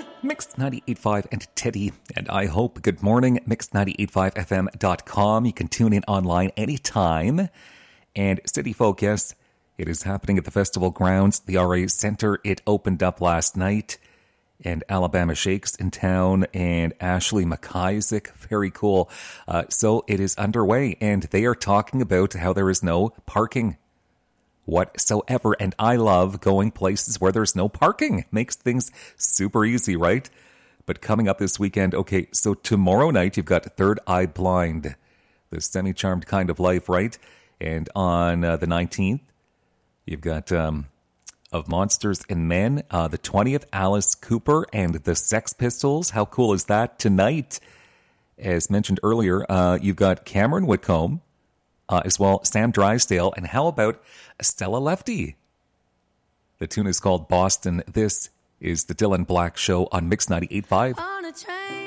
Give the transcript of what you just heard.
Mix 98.5 and Teddy and I Hope. Good morning, mix985fm.com. You can tune in online anytime. And City Folk, yes, it is happening at the festival grounds, the RA Center. It opened up last night. And Alabama Shakes in town and Ashley McIsaac. Very cool. So it is underway and they are talking about how there is no parking whatsoever. And I love going places where there's no parking. Makes things super easy, right? But coming up this weekend, okay, so tomorrow night you've got Third Eye Blind, the semi-charmed kind of life, right? And on the 19th, you've got Of Monsters and Men, the 20th, Alice Cooper and the Sex Pistols. How cool is that? Tonight, as mentioned earlier, you've got Cameron Whitcomb, as well, Sam Drysdale, and how about Stella Lefty? The tune is called Boston. This is the Dylan Black Show on Mix 98.5.